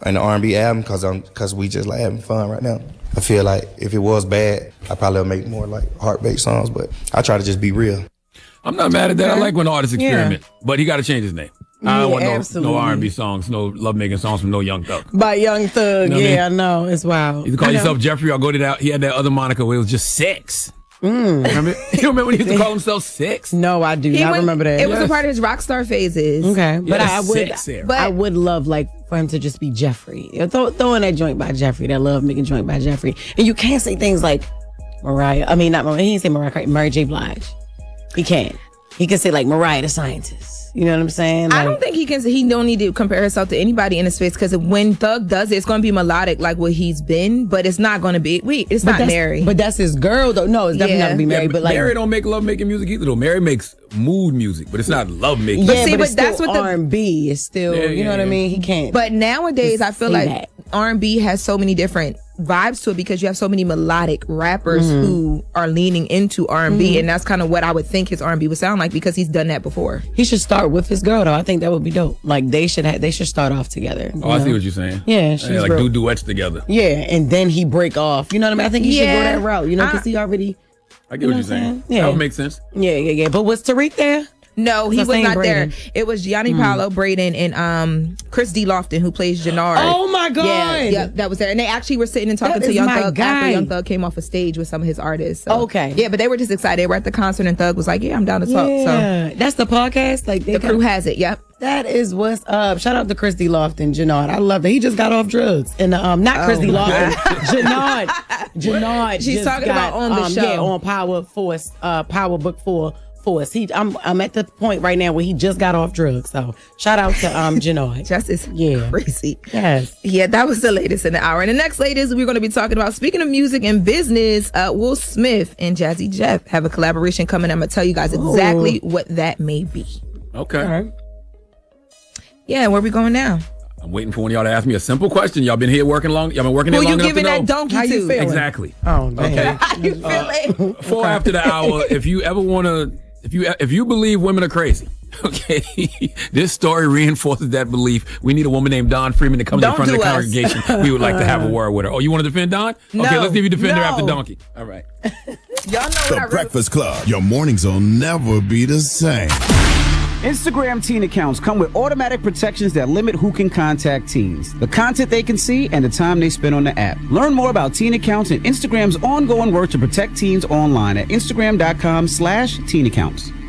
and the R&B album because we just like having fun right now. I feel like if it was bad, I probably would make more like heartbreak songs, but I try to just be real. I'm not mad at that. I like when artists experiment, but he got to change his name. I don't want no R&B songs, no lovemaking songs from no Young Thug. By Young Thug, you know I know. It's wild. You can call yourself Jeffrey or go to that. He had that other moniker where it was just Sex. Remember? You remember when he used to call himself Sex? No, I do not remember that. It was a part of his rock star phases. Okay, but yeah, I would love like for him to just be Jeffrey. Throw in that joint by Jeffrey, that love making joint by Jeffrey. And you can't say things like Mariah. I mean, not Mariah. He didn't say Mariah. Mary J. Blige. He can't. He can say like Mariah the Scientist. You know what I'm saying? Like, I don't think he can. He don't need to compare himself to anybody in the space because when Thug does it, it's going to be melodic like what he's been, but it's not going to be. It's not Mary. But that's his girl though. No, it's definitely not going to be Mary. But like Mary don't make love making music either though. Mary makes mood music, but it's not love making. Yeah, but that's what R&B is still. You know what I mean? He can't. But nowadays, I feel like R&B has so many different vibes to it because you have so many melodic rappers who are leaning into R&B, and that's kind of what I would think his R&B would sound like because he's done that before. He should start with his girl though. I think that would be dope. Like they should start off together. Oh, I see what you're saying. Yeah, like do duets together. Yeah, and then he break off. You know what I mean? I think he should go that route. You know, because he already. I get what you're saying. Yeah, that would make sense. Yeah. But was Tariq there? No, he was not there. It was Gianni Paolo, Braden, and Chris D. Lofton who plays Jannard. Oh my God! Yeah, that was there, and they actually were sitting and talking to Young Thug after Young Thug came off a stage with some of his artists. So. Okay, yeah, but they were just excited. They were at the concert, and Thug was like, "Yeah, I'm down to talk." Yeah, so that's the podcast. Like the crew has it. Yep. That is what's up. Shout out to Chris D. Lofton, Jannard. I love that. He just got off drugs. And not Chris D. Lofton. Jannard. She's talking about on the show. Yeah, on Power Force, Power Book 4 Force. I'm at the point right now where he just got off drugs. So shout out to Jannard. Justice crazy. Yes. Yeah, that was the latest in the hour. And the next latest we're going to be talking about, speaking of music and business, Will Smith and Jazzy Jeff have a collaboration coming. I'm going to tell you guys exactly what that may be. Okay. All right. Yeah, where we going now? I'm waiting for one of y'all to ask me a simple question. Y'all been here working long. Y'all been working here long enough to know. Who you giving that donkey How to? you feeling? Exactly. Oh, man. Okay. How you feeling? 4 after the hour. If you ever want to, if you believe women are crazy, okay, this story reinforces that belief. We need a woman named Dawn Freeman to come in front of the congregation. We would like to have a word with her. Oh, you want to defend Dawn? No, okay, let's see if you defend her after Donkey. All right. Y'all know The Breakfast Club. Your mornings will never be the same. Instagram teen accounts come with automatic protections that limit who can contact teens, the content they can see, and the time they spend on the app. Learn more about teen accounts and Instagram's ongoing work to protect teens online at Instagram.com/teen accounts.